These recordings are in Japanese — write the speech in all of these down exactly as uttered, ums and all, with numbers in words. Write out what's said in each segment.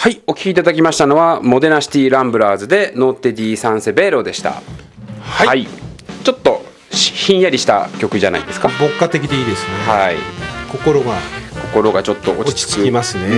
はい、お聴きいただきましたのはモデナシティランブラーズでノッテディサンセベーロでした。はい、はい、ちょっとひんやりした曲じゃないですか。 牧歌的でいいですね。 はい、 心が心がちょっと落ち着く、 落ち着きますね、うん、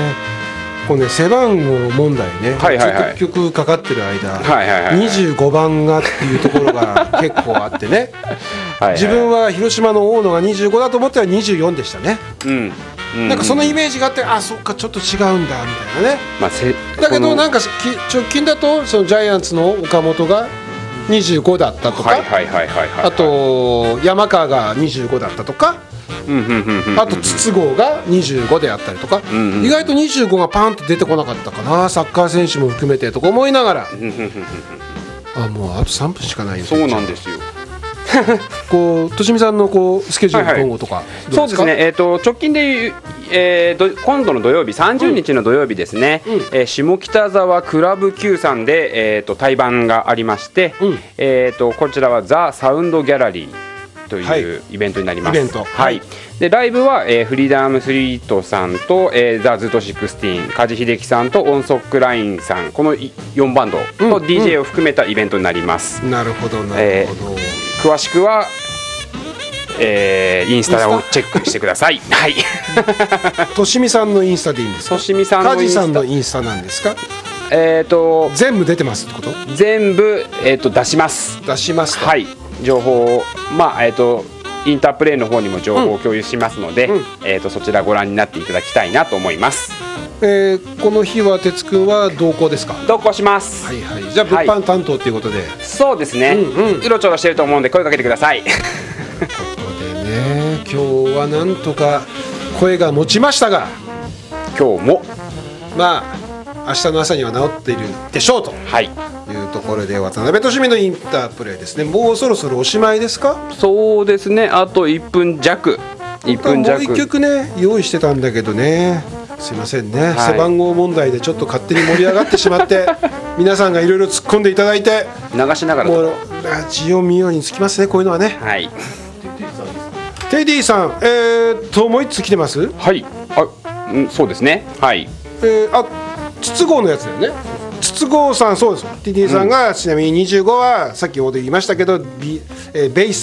こうね背番号問題ね、 はいはいはい、 ずっと曲かかってる間、 はいはいはい、 にじゅうごばんがっていうところが結構あってねはい、はい、自分は広島の大野がにじゅうごだと思ったらにじゅうよんでしたね、うんうん、なんかそのイメージがあって、あ、そっかちょっと違うんだみたいなね、まあ、せだけどなんか直近だとそのジャイアンツの岡本がにじゅうごだったとか、あと山川がにじゅうごだったとか、あと筒香がにじゅうごであったりとか、うんうん、意外とにじゅうごがパンと出てこなかったかな、サッカー選手も含めてとか思いながらあ、もうあとさんぷんしかないよ。 そうなんですよこうとしみさんのこうスケジュール今後とかどうですか？ そうですね、えー、と直近で、えー、今度の土曜日さんじゅうにちの土曜日ですね、うん、えー、下北沢クラブ Q さんで、えー、と対バンがありまして、うん、えー、とこちらはザ・サウンドギャラリーというイベントになります。イベント、はい、でライブは、えー、フリーダムスリートさんと、えー、ザ・ズートじゅうろく、梶秀樹さんとオンソックラインさん、このよんバンドと ディージェー を含めたイベントになります。 うんうん、なるほどなるほど、えー詳しくは、えー、インスタをチェックしてください。はい。 としみさんのインスタでいいんですか？ としみさんのインスタ。 梶さんのインスタなんですか？ えっ、ー、と全部出てますってこと？ 全部えっ、ー、と出します。 出しますか？ はい。情報をまあえっ、ー、とインタープレイの方にも情報を共有しますので、うんうん、えっ、ー、とそちらご覧になっていただきたいなと思います。 えー、この日は哲くんは同行ですか？ 同行します。 はいはい。じゃあ物販担当ということで、はい、 そうですね、うんうん、うろちょろしてると思うんで声かけてください。ということでね、今日はなんとか声が持ちましたが、 今日もまあ明日の朝には治っているでしょうと、はい、いうところで渡辺俊美のインタープレイですね。もうそろそろおしまいですか？ そうですね、あといっぷん弱。いっぷん弱。 もういっきょくね用意してたんだけどね、すいませんね、はい、背番号問題でちょっと勝手に盛り上がってしまって皆さんがいろいろ突っ込んでいただいて流しながらもうラジオ見ようにつきますね、こういうのはね。 はい。 テイディさん、えー、ともういっつ来てます。 はい、あ、うん、そうですね、はい、 えー、あ、筒香のやつだよね。筒香さん、そうです。テイディさんが、うん、ちなみににじゅうごはさっきほど言いましたけど、ビ、えー、ベイス